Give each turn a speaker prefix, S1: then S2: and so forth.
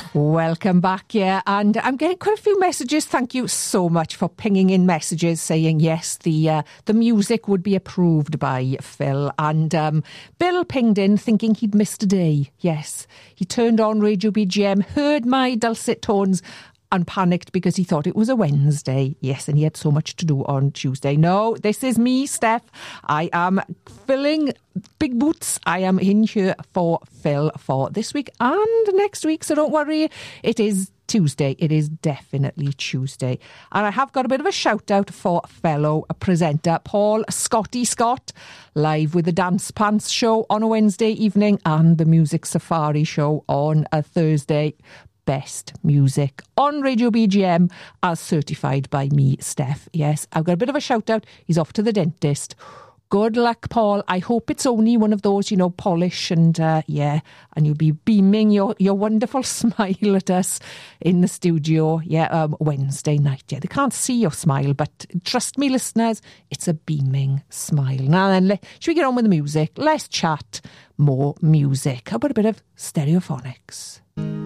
S1: Welcome back, yeah. And I'm getting quite a few messages. Thank you so much for pinging in messages saying, yes, the music would be approved by Phil. And Bill pinged in thinking he'd missed a day. Yes, he turned on Radio BGM, heard my dulcet tones and panicked because he thought it was a Wednesday. Yes, and he had so much to do on Tuesday. No, this is me, Steph. I am filling big boots. I am in here for Phil for this week and next week, so don't worry. It is Tuesday. It is definitely Tuesday. And I have got a bit of a shout out for fellow presenter Paul Scotty Scott, live with the Dance Pants show on a Wednesday evening and the Music Safari show on a Thursday. Best music on Radio BGM as certified by me, Steph. Yes, I've got a bit of a shout out. He's off to the dentist. Good luck, Paul. I hope it's only one of those, polish and and you'll be beaming your wonderful smile at us in the studio. Wednesday night. Yeah, they can't see your smile, but trust me, listeners, it's a beaming smile. Now then, should we get on with the music? Less chat, more music. How about a bit of Stereophonics?